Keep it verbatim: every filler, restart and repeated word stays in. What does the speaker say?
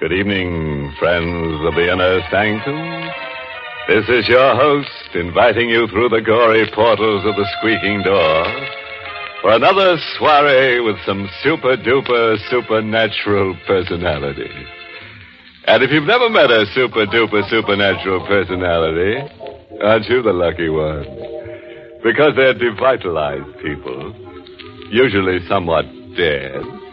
Good evening, friends of the inner sanctum. This is your host, inviting you through the gory portals of the squeaking door for another soiree with some super-duper supernatural personality. And if you've never met a super-duper supernatural personality, aren't you the lucky one? Because they're devitalized people, usually somewhat dead,